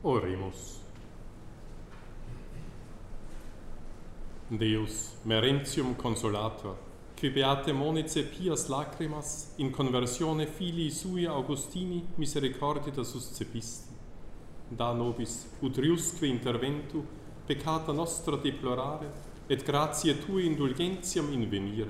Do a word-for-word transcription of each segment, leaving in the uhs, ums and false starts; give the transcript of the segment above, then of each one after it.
Oremus. Deus, merentium consolator, qui beate monice pias lacrimas in conversione filii sui Augustini misericordita suscepisti, da nobis utriusque interventu peccata nostra deplorare et gratiae tue indulgentiam invenire.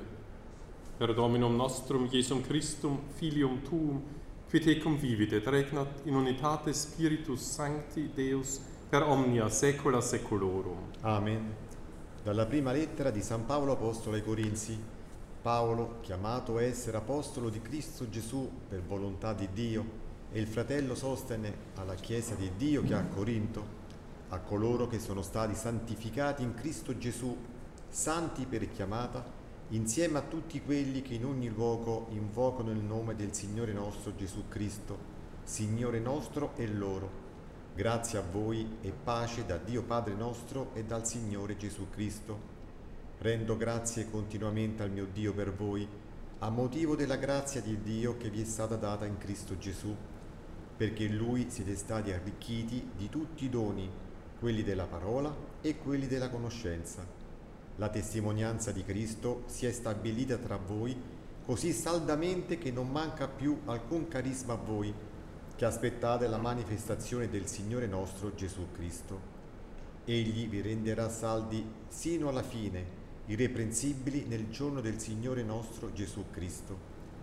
Per Dominum nostrum Iesum Christum, Filium Tuum, qui tecum vivit et regnat in unitate Spiritus Sancti Deus per omnia saecula saeculorum. Amen. Dalla prima lettera di San Paolo Apostolo ai Corinzi. Paolo, chiamato a essere apostolo di Cristo Gesù per volontà di Dio, e il fratello Sostene alla Chiesa di Dio che è a Corinto, a coloro che sono stati santificati in Cristo Gesù, santi per chiamata, insieme a tutti quelli che in ogni luogo invocano il nome del Signore nostro Gesù Cristo, Signore nostro e loro. Grazie a voi e pace da Dio Padre nostro e dal Signore Gesù Cristo. Rendo grazie continuamente al mio Dio per voi, a motivo della grazia di Dio che vi è stata data in Cristo Gesù, perché in Lui siete stati arricchiti di tutti i doni, quelli della parola e quelli della conoscenza. La testimonianza di Cristo si è stabilita tra voi così saldamente che non manca più alcun carisma a voi, che aspettate la manifestazione del Signore nostro Gesù Cristo. Egli vi renderà saldi sino alla fine, irreprensibili nel giorno del Signore nostro Gesù Cristo.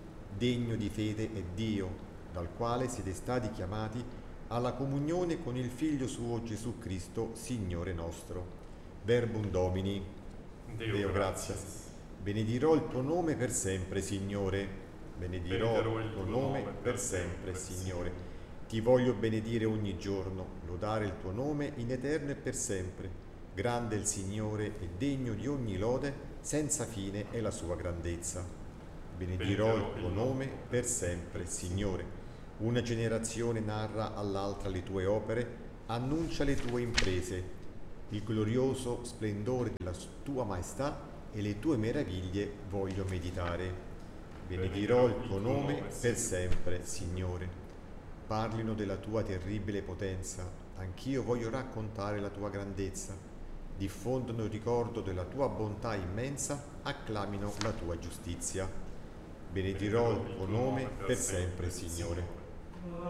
Degno di fede è Dio, dal quale siete stati chiamati alla comunione con il Figlio suo Gesù Cristo, Signore nostro. Verbum Domini. Deo, Deo gratias. Benedirò il tuo nome per sempre, Signore. Benedirò il tuo nome per sempre, Signore. Ti voglio benedire ogni giorno, lodare il tuo nome in eterno e per sempre. Grande è il Signore e degno di ogni lode, senza fine è la sua grandezza. Benedirò il tuo nome per sempre, Signore. Una generazione narra all'altra le tue opere, annuncia le tue imprese, il glorioso splendore della tua maestà e le tue meraviglie voglio meditare. Benedirò il tuo nome per sempre, Signore. Parlino della tua terribile potenza, anch'io voglio raccontare la tua grandezza. Diffondono il ricordo della tua bontà immensa, acclamino la tua giustizia. Benedirò il tuo nome per sempre, Signore.